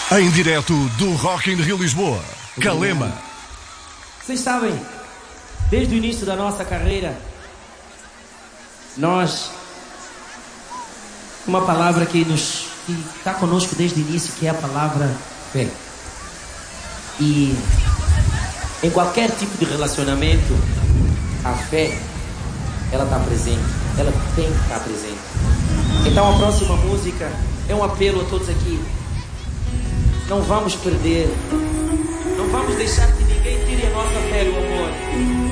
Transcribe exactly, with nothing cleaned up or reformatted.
Em direto do Rock in Rio Lisboa, Kalema. Vocês sabem, desde o início da nossa carreira, nós, uma palavra que nos que está conosco desde o início, que é a palavra fé. E em qualquer tipo de relacionamento, a fé, ela está presente, ela tem que estar presente. Então a próxima música é um apelo a todos aqui. Não vamos perder, não vamos deixar que ninguém tire a nossa fé do amor.